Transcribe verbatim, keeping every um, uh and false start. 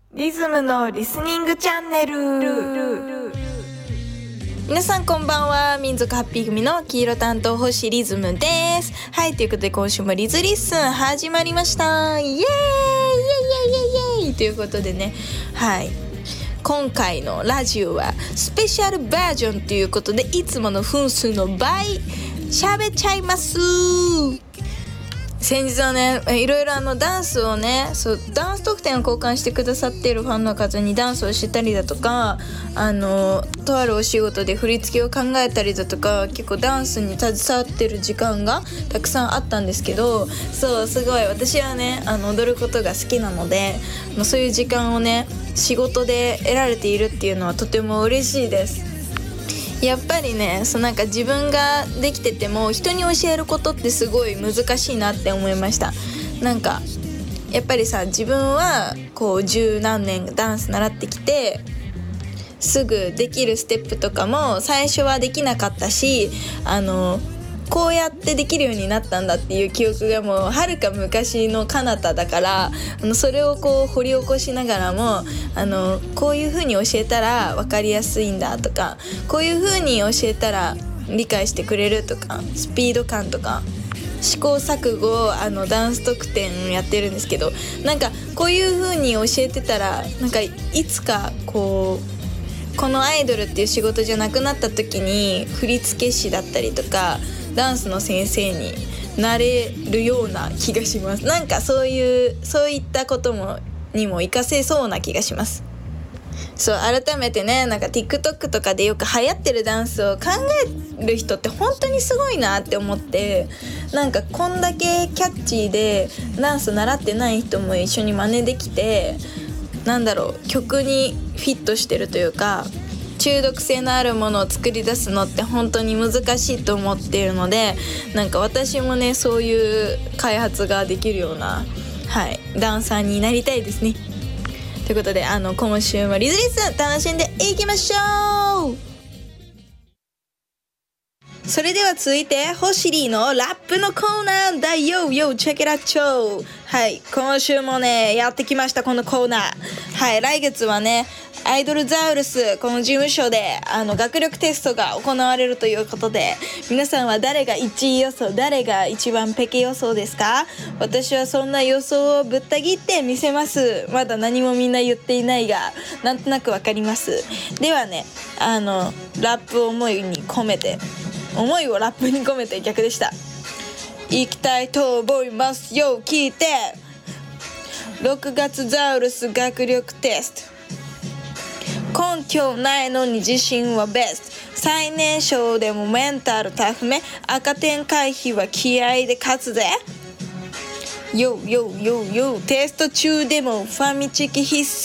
リズムのリスニングチャンネル。 皆さんこんばんは。民族ハッピー組の黄色担当星リズムです。はい、ということで今週もリズリッスン始まりました。イエーイイエイイエイイエイイエイということでね、はい、今回のラジオはスペシャルバージョンということで、いつもの分数の倍喋っちゃいます。先日はね、いろいろあのダンスをね、そうダンス特典を交換してくださっているファンの方にダンスをしたりだとか、あのとあるお仕事で振り付けを考えたりだとか、結構ダンスに携わってる時間がたくさんあったんですけど、そうすごい私はね、あの踊ることが好きなので、そういう時間をね仕事で得られているっていうのはとても嬉しいです。やっぱりね、そうなんか自分ができてても人に教えることってすごい難しいなって思いました。なんかやっぱりさ、自分はこう十何年ダンス習ってきて、すぐできるステップとかも最初はできなかったし、あのこうやってできるようになったんだっていう記憶がもうはるか昔の彼方だから、あのそれをこう掘り起こしながらも、あのこういう風に教えたら分かりやすいんだとか、こういう風に教えたら理解してくれるとか、スピード感とか試行錯誤をあのダンス特典やってるんですけど、なんかこういう風に教えてたら、なんかいつかこうこのアイドルっていう仕事じゃなくなった時に振付師だったりとかダンスの先生になれるような気がします。なんかそういうそういったこともにも活かせそうな気がします。そう改めてね、なんか TikTok とかでよく流行ってるダンスを考える人って本当にすごいなって思って、なんかこんだけキャッチーでダンス習ってない人も一緒に真似できて、なんだろう、曲にフィットしてるというか、中毒性のあるものを作り出すのって本当に難しいと思っているので、なんか私もね、そういう開発ができるような、はい、ダンサーになりたいですね。ということで、あの今週もリズリスン楽しんでいきましょう。それでは続いてホシリーのラップのコーナーだよよ。チェケラッチョ。はい、今週もねやってきました、このコーナー。はい、来月はねアイドルザウルス、この事務所であの学力テストが行われるということで、皆さんは誰がいちい予想、誰が一番ペケ予想ですか？私はそんな予想をぶった切ってみせます。まだ何もみんな言っていないが、なんとなくわかります。ではね、あのラップを思いに込めて思いをラップに込めて逆でした。行きたいと思いますよ、聞いて。ろくがつザウルス学力テスト、根拠ないのに自信はベスト、最年少でもメンタルタフめ、赤点回避は気合で勝つぜ。ヨーヨーヨーヨー、テスト中でもファミチキ必須